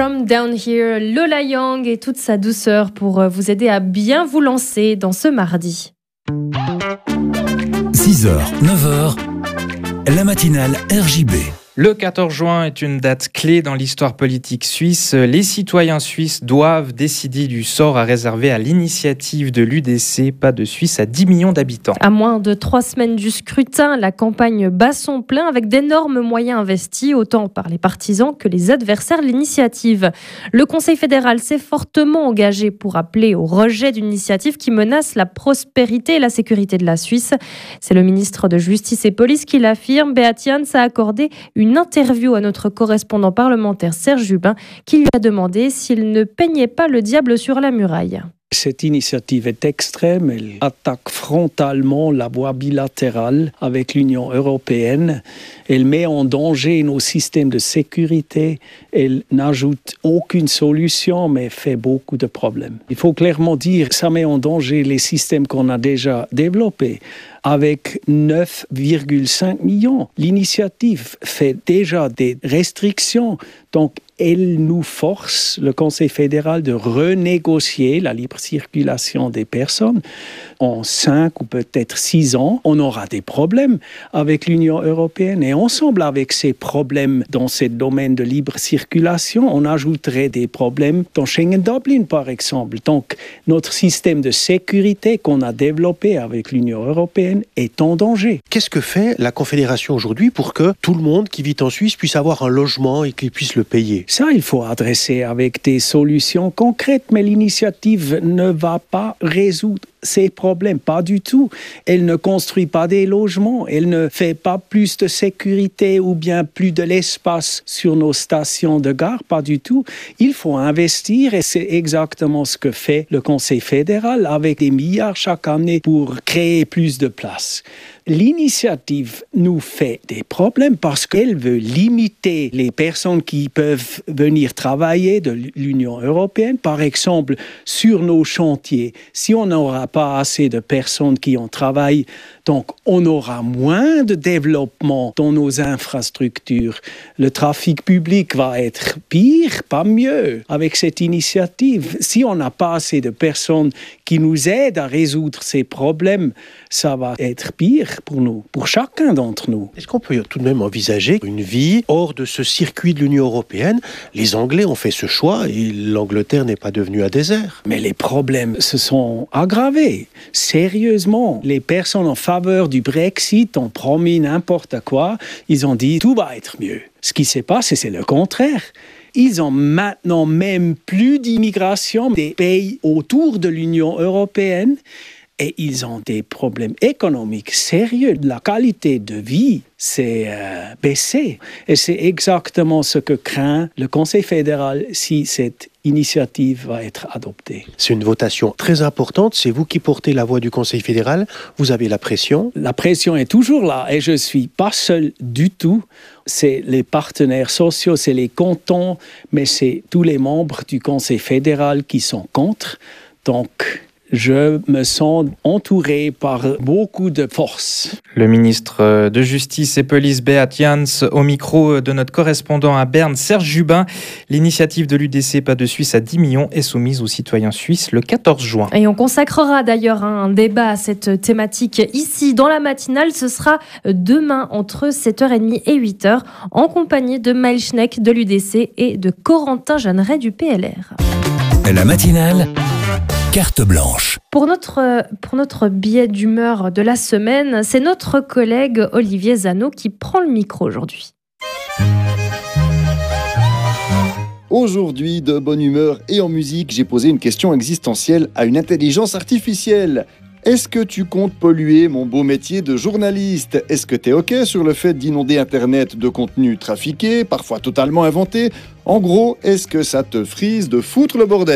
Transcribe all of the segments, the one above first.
From Down Here, Lola Young et toute sa douceur pour vous aider à bien vous lancer dans ce mardi. 6h, 9h, la matinale RJB. Le 14 juin est une date clé dans l'histoire politique suisse. Les citoyens suisses doivent décider du sort à réserver à l'initiative de l'UDC, pas de Suisse à 10 millions d'habitants. À moins de 3 semaines du scrutin, la campagne bat son plein avec d'énormes moyens investis, autant par les partisans que les adversaires de l'initiative. Le Conseil fédéral s'est fortement engagé pour appeler au rejet d'une initiative qui menace la prospérité et la sécurité de la Suisse. C'est le ministre de Justice et Police qui l'affirme. Beat Jans a accordé une interview à notre correspondant parlementaire Serge Jubin qui lui a demandé s'il ne peignait pas le diable sur la muraille. Cette initiative est extrême, elle attaque frontalement la voie bilatérale avec l'Union européenne, elle met en danger nos systèmes de sécurité, elle n'ajoute aucune solution mais fait beaucoup de problèmes. Il faut clairement dire que ça met en danger les systèmes qu'on a déjà développés. Avec 9,5 millions, l'initiative fait déjà des restrictions, donc elle nous force, le Conseil fédéral, de renégocier la libre circulation des personnes. En 5 ou peut-être 6 ans, on aura des problèmes avec l'Union européenne. Et ensemble avec ces problèmes dans ce domaine de libre circulation, on ajouterait des problèmes dans Schengen-Dublin, par exemple. Donc, notre système de sécurité qu'on a développé avec l'Union européenne est en danger. Qu'est-ce que fait la Confédération aujourd'hui pour que tout le monde qui vit en Suisse puisse avoir un logement et qu'il puisse le payer ? Ça, il faut adresser avec des solutions concrètes, mais l'initiative ne va pas résoudre ces problèmes, pas du tout. Elle ne construit pas des logements, elle ne fait pas plus de sécurité ou bien plus de l'espace sur nos stations de gare, pas du tout. Il faut investir et c'est exactement ce que fait le Conseil fédéral avec des milliards chaque année pour créer plus de places. L'initiative nous fait des problèmes parce qu'elle veut limiter les personnes qui peuvent venir travailler de l'Union européenne. Par exemple, sur nos chantiers, si on n'aura pas assez de personnes qui en travaillent, donc on aura moins de développement dans nos infrastructures. Le trafic public va être pire, pas mieux, avec cette initiative. Si on n'a pas assez de personnes qui nous aident à résoudre ces problèmes, ça va être pire pour nous, pour chacun d'entre nous. Est-ce qu'on peut tout de même envisager une vie hors de ce circuit de l'Union européenne ? Les Anglais ont fait ce choix et l'Angleterre n'est pas devenue un désert. Mais les problèmes se sont aggravés. Sérieusement, les personnes en faveur du Brexit ont promis n'importe quoi. Ils ont dit tout va être mieux. Ce qui s'est passé, c'est le contraire. Ils ont maintenant même plus d'immigration des pays autour de l'Union européenne. Et ils ont des problèmes économiques sérieux. La qualité de vie s'est baissée. Et c'est exactement ce que craint le Conseil fédéral si cette initiative va être adoptée. C'est une votation très importante. C'est vous qui portez la voix du Conseil fédéral. Vous avez la pression. La pression est toujours là et je ne suis pas seul du tout. C'est les partenaires sociaux, c'est les cantons, mais c'est tous les membres du Conseil fédéral qui sont contre. Donc, je me sens entouré par beaucoup de force. Le ministre de Justice et Police, Beat Jans, au micro de notre correspondant à Berne, Serge Jubin. L'initiative de l'UDC Pas de Suisse à 10 millions est soumise aux citoyens suisses le 14 juin. Et on consacrera d'ailleurs un débat à cette thématique ici dans la matinale. Ce sera demain entre 7h30 et 8h en compagnie de Maël Schneck de l'UDC et de Corentin Jeanneret du PLR. La matinale carte blanche. Pour notre billet d'humeur de la semaine, c'est notre collègue Olivier Zano qui prend le micro aujourd'hui. Aujourd'hui, de bonne humeur et en musique, j'ai posé une question existentielle à une intelligence artificielle. Est-ce que tu comptes polluer mon beau métier de journaliste ? Est-ce que t'es OK sur le fait d'inonder Internet de contenu trafiqué, parfois totalement inventé ? En gros, est-ce que ça te frise de foutre le bordel ?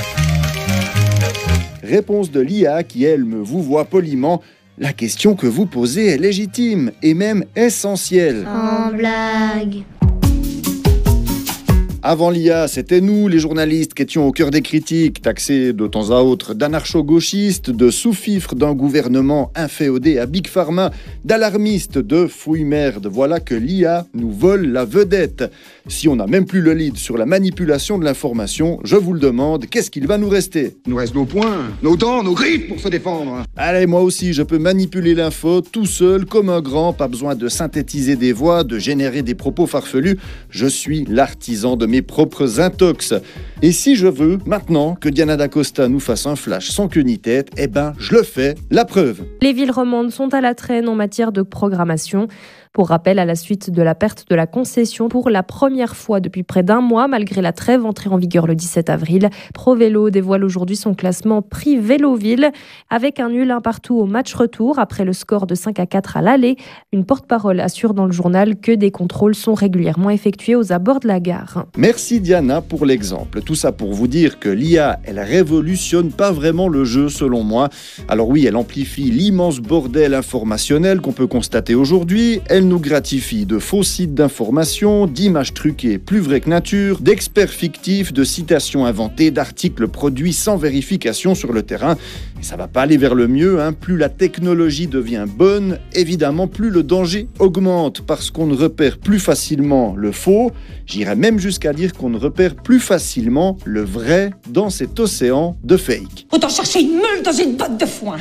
Réponse de l'IA qui, elle, me vouvoie poliment. La question que vous posez est légitime et même essentielle. En blague. Avant l'IA, c'était nous, les journalistes, qui étions au cœur des critiques, taxés de temps à autre d'anarcho-gauchistes, de sous-fifres d'un gouvernement inféodé à Big Pharma, d'alarmistes, de fouilles-merde. Voilà que l'IA nous vole la vedette. Si on n'a même plus le lead sur la manipulation de l'information, je vous le demande, qu'est-ce qu'il va nous rester ? Il nous reste nos poings, nos dents, nos griffes pour se défendre. Allez, moi aussi, je peux manipuler l'info tout seul, comme un grand, pas besoin de synthétiser des voix, de générer des propos farfelus. Je suis l'artisan de mes propres intox. Et si je veux, maintenant, que Diana D'Acosta nous fasse un flash sans queue ni tête, eh ben, je le fais, la preuve. Les villes romandes sont à la traîne en matière de programmation. Pour rappel, à la suite de la perte de la concession pour la première fois depuis près d'un mois, malgré la trêve entrée en vigueur le 17 avril, ProVélo dévoile aujourd'hui son classement Prix Véloville avec un nul 1 partout au match retour après le score de 5-4 à l'aller. Une porte-parole assure dans le journal que des contrôles sont régulièrement effectués aux abords de la gare. Merci Diana pour l'exemple. Tout ça pour vous dire que l'IA, elle révolutionne pas vraiment le jeu selon moi. Alors oui, elle amplifie l'immense bordel informationnel qu'on peut constater aujourd'hui. Elle nous gratifie de faux sites d'information, d'images truquées plus vraies que nature, d'experts fictifs, de citations inventées, d'articles produits sans vérification sur le terrain. Et ça va pas aller vers le mieux, hein. Plus la technologie devient bonne, évidemment plus le danger augmente parce qu'on ne repère plus facilement le faux. J'irais même jusqu'à dire qu'on ne repère plus facilement le vrai dans cet océan de fake. Autant chercher une meule dans une botte de foin.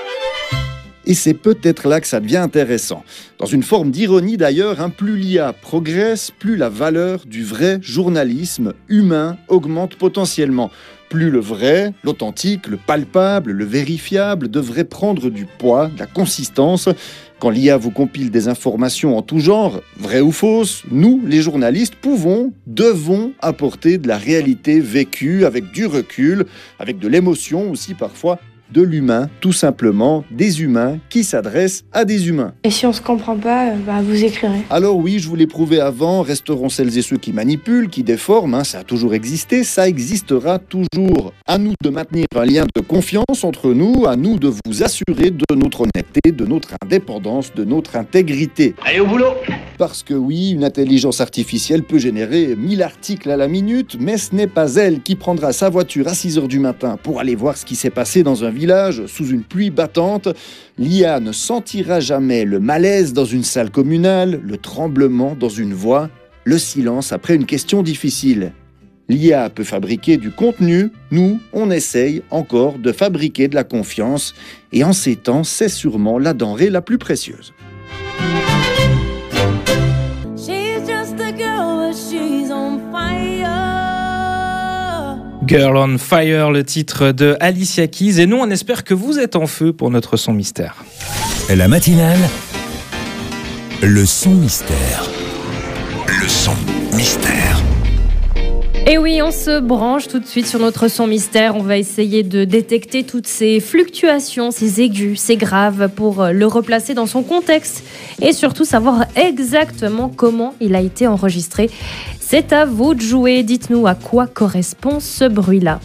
Et c'est peut-être là que ça devient intéressant. Dans une forme d'ironie d'ailleurs, plus l'IA progresse, plus la valeur du vrai journalisme humain augmente potentiellement. Plus le vrai, l'authentique, le palpable, le vérifiable devrait prendre du poids, de la consistance. Quand l'IA vous compile des informations en tout genre, vraies ou fausses, nous, les journalistes, devons apporter de la réalité vécue avec du recul, avec de l'émotion aussi parfois, de l'humain, tout simplement, des humains qui s'adressent à des humains. Et si on se comprend pas, vous écrirez. Alors oui, je vous l'ai prouvé avant, resteront celles et ceux qui manipulent, qui déforment, ça a toujours existé, ça existera toujours. À nous de maintenir un lien de confiance entre nous, à nous de vous assurer de notre honnêteté, de notre indépendance, de notre intégrité. Allez au boulot! Parce que oui, une intelligence artificielle peut générer 1000 articles à la minute, mais ce n'est pas elle qui prendra sa voiture à 6h du matin pour aller voir ce qui s'est passé dans un village sous une pluie battante. L'IA ne sentira jamais le malaise dans une salle communale, le tremblement dans une voix, le silence après une question difficile. L'IA peut fabriquer du contenu, nous, on essaye encore de fabriquer de la confiance, et en ces temps, c'est sûrement la denrée la plus précieuse. Girl on Fire, le titre de Alicia Keys. Et nous, on espère que vous êtes en feu pour notre son mystère. La matinale, le son mystère. Le son mystère. Et oui, on se branche tout de suite sur notre son mystère. On va essayer de détecter toutes ces fluctuations, ces aigus, ces graves pour le replacer dans son contexte et surtout savoir exactement comment il a été enregistré. C'est à vous de jouer. Dites-nous à quoi correspond ce bruit-là.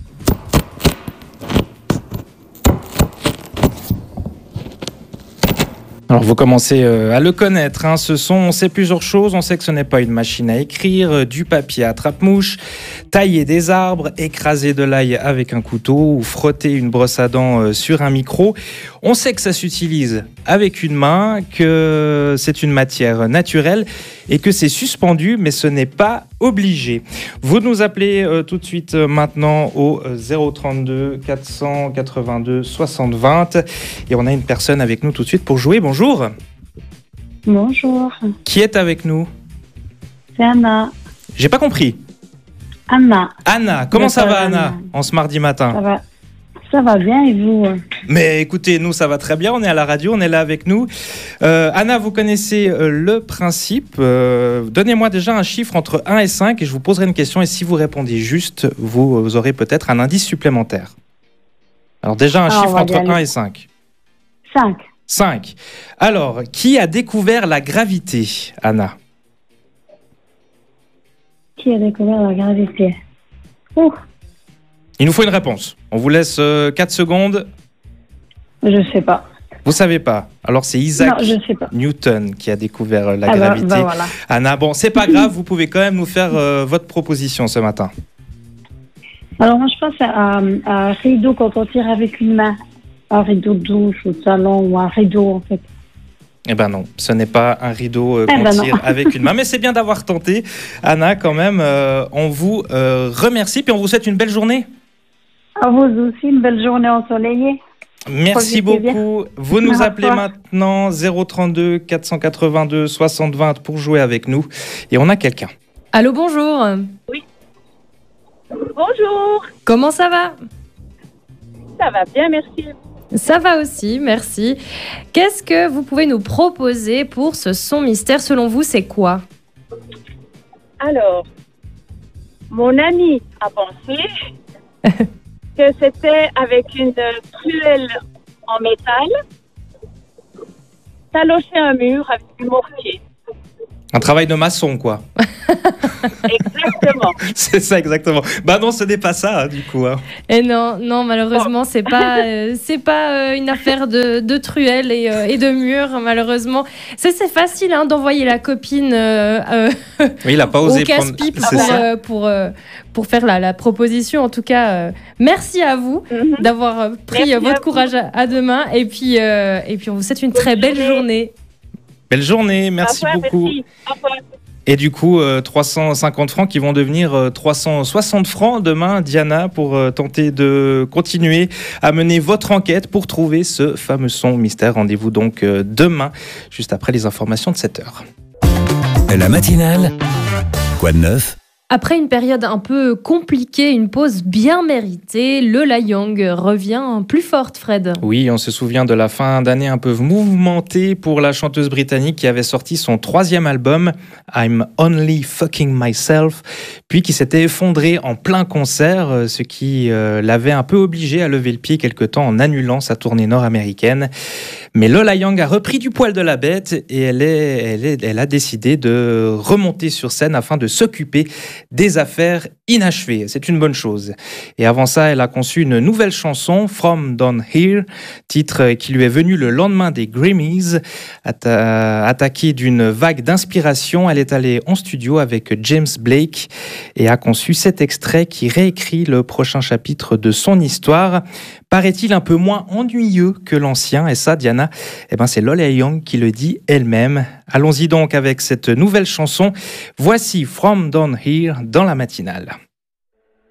Alors vous commencez à le connaître, ce son, on sait plusieurs choses, on sait que ce n'est pas une machine à écrire, du papier à trappe-mouche, tailler des arbres, écraser de l'ail avec un couteau ou frotter une brosse à dents sur un micro. On sait que ça s'utilise avec une main, que c'est une matière naturelle et que c'est suspendu, mais ce n'est pas obligé. Vous nous appelez tout de suite maintenant au 032 482 60 20 et on a une personne avec nous tout de suite pour jouer. Bonjour. Bonjour. Qui est avec nous? C'est Anna. J'ai pas compris. Anna. Anna, comment ça va Anna en ce mardi matin? Ça va bien et vous? Mais écoutez, nous ça va très bien, on est à la radio, on est là avec nous. Anna, vous connaissez le principe. Donnez-moi déjà un chiffre entre 1 et 5 et je vous poserai une question et si vous répondez juste, vous aurez peut-être un indice supplémentaire. Alors déjà un chiffre entre 1 et 5. 5. 5. Alors, qui a découvert la gravité, Anna? Qui a découvert la gravité? Il nous faut une réponse. On vous laisse 4 secondes. Je sais pas. Vous savez pas. Alors c'est Isaac Non, je sais pas. Newton qui a découvert la Ah bah, gravité. voilà. Anna, bon, c'est pas grave, vous pouvez quand même nous faire votre proposition ce matin. Alors moi je pense à un rideau quand on tire avec une main. Un rideau de douche ou de salon ou un rideau en fait. Eh ben non, ce n'est pas un rideau qu'on non. tire avec une main, mais c'est bien d'avoir tenté. Anna, quand même, on vous remercie, puis on vous souhaite une belle journée. À vous aussi, une belle journée ensoleillée. Merci Profitez beaucoup. bien. Vous nous Au appelez revoir. maintenant 032 482 60 20 pour jouer avec nous. Et on a quelqu'un. Allô, bonjour. Bonjour, Comment ça va? ça va bien, merci. Ça va aussi, merci. Qu'est-ce que vous pouvez nous proposer pour ce son mystère? Selon vous, c'est quoi? Alors, mon ami a pensé que c'était avec une truelle en métal, talocher un mur avec du mortier. Un travail de maçon, quoi. Exactement. C'est ça, exactement. Bah non, ce n'est pas ça, hein, du coup. Hein. Et non, malheureusement, c'est pas une affaire de truelle et de mur, malheureusement. C'est facile hein, d'envoyer la copine Oui, il n'a pas au osé prendre... casse-pipe C'est ça. pour faire la proposition. En tout cas, merci à vous d'avoir pris Merci votre à vous. courage à deux mains. Et puis, on vous souhaite une très belle journée. Belle journée, merci Au revoir, beaucoup. merci. Au revoir. Et du coup, 350 francs qui vont devenir 360 francs demain, Diana, pour tenter de continuer à mener votre enquête pour trouver ce fameux son mystère. Rendez-vous donc demain, juste après les informations de 7h. La matinale, quoi de neuf? Après une période un peu compliquée, une pause bien méritée, le La Young revient plus forte, Fred. Oui, on se souvient de la fin d'année un peu mouvementée pour la chanteuse britannique qui avait sorti son 3e album, I'm Only Fucking Myself, puis qui s'était effondré en plein concert, ce qui l'avait un peu obligée à lever le pied quelque temps en annulant sa tournée nord-américaine. Mais Lola Young a repris du poil de la bête et elle a décidé de remonter sur scène afin de s'occuper des affaires inachevées. C'est une bonne chose. Et avant ça, elle a conçu une nouvelle chanson, From Down Here, titre qui lui est venu le lendemain des Grammys. Attaquée d'une vague d'inspiration, elle est allée en studio avec James Blake et a conçu cet extrait qui réécrit le prochain chapitre de son histoire. Paraît-il un peu moins ennuyeux que l'ancien, et ça, Diana, c'est Lola Young qui le dit elle-même. Allons-y donc avec cette nouvelle chanson. Voici From Down Here dans la matinale.